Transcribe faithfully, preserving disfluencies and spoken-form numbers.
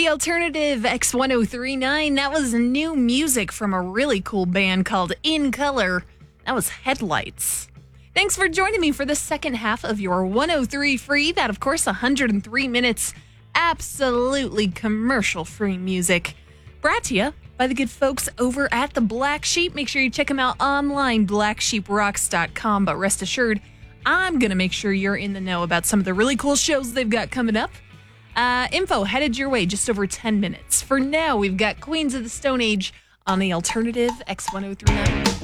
The Alternative X ten thirty-nine, that was new music from a really cool band called In Color. That was Headlights. Thanks for joining me for the second half of your one oh three Free. That, of course, one hundred three minutes absolutely commercial-free music. Brought to you by the good folks over at The Black Sheep. Make sure you check them out online, black sheep rocks dot com. But rest assured, I'm going to make sure you're in the know about some of the really cool shows they've got coming up. Uh, info headed your way just over ten minutes. For now, we've got Queens of the Stone Age on the Alternative X ten thirty-nine.